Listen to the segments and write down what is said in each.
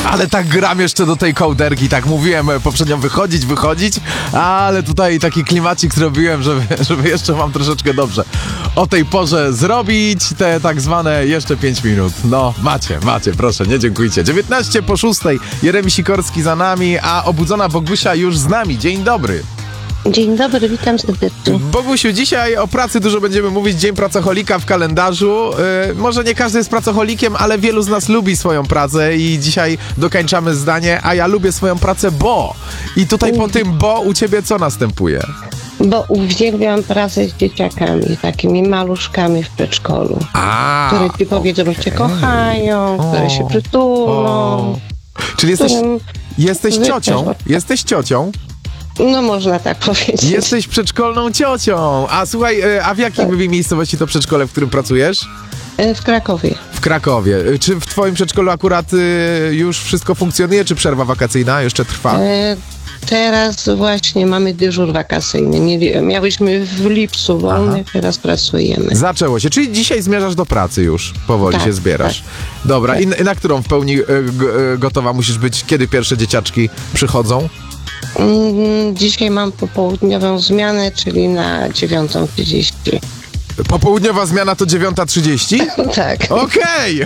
Ale tak gram jeszcze do tej kołderki, tak mówiłem poprzednio wychodzić, ale tutaj taki klimacik zrobiłem, żeby jeszcze mam troszeczkę dobrze o tej porze zrobić te tak zwane jeszcze 5 minut. No, macie, proszę, nie dziękujcie. 19:06, Jeremi Sikorski za nami, a obudzona Bogusia już z nami. Dzień dobry. Dzień dobry, witam serdecznie. Bogusiu, dzisiaj o pracy dużo będziemy mówić, Dzień Pracocholika w kalendarzu. Może nie każdy jest pracocholikiem, ale wielu z nas lubi swoją pracę i dzisiaj dokończamy zdanie, a ja lubię swoją pracę, bo... I tutaj po tym bo u ciebie co następuje? Bo uwielbiam pracę z dzieciakami, takimi maluszkami w przedszkolu, które ci powiedzą, że cię kochają, które się przytulą. Czyli jesteś ciocią? Jesteś ciocią? No można tak powiedzieć. Jesteś przedszkolną ciocią. A słuchaj, a w jakiej miejscowości to przedszkole, w którym pracujesz? W Krakowie. W Krakowie. Czy w twoim przedszkolu akurat już wszystko funkcjonuje, czy przerwa wakacyjna jeszcze trwa? Teraz właśnie mamy dyżur wakacyjny. Miałyśmy w lipcu wolny, teraz pracujemy. Zaczęło się, czyli dzisiaj zmierzasz do pracy już. Powoli się zbierasz. Tak. Dobra, I na którą w pełni gotowa musisz być? Kiedy pierwsze dzieciaczki przychodzą? Dzisiaj mam popołudniową zmianę, czyli na 9:30. Popołudniowa zmiana to 9:30? Tak. Okej,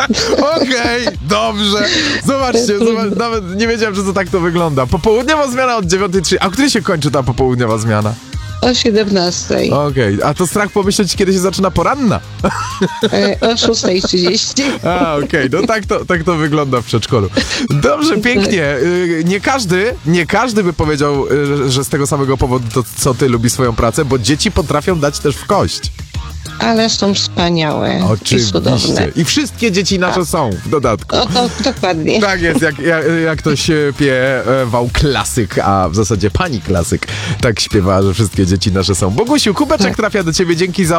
dobrze. Zobaczcie, nawet nie wiedziałem, że to tak to wygląda. Popołudniowa zmiana od 9:30. A o której się kończy ta popołudniowa zmiana? O 17:00. Okej, a to strach pomyśleć, kiedy się zaczyna poranna? O 6:30. Okej, no tak to wygląda w przedszkolu. Dobrze, pięknie. Nie każdy by powiedział, że z tego samego powodu, to co ty lubi swoją pracę, bo dzieci potrafią dać też w kość. Ale są wspaniałe. Oczywiście. I cudowne. I wszystkie dzieci nasze są w dodatku. O, to dokładnie. Tak jest, jak to śpiewał klasyk, a w zasadzie pani klasyk tak śpiewała, że wszystkie dzieci nasze są. Bogusiu, kubeczek trafia do ciebie, dzięki za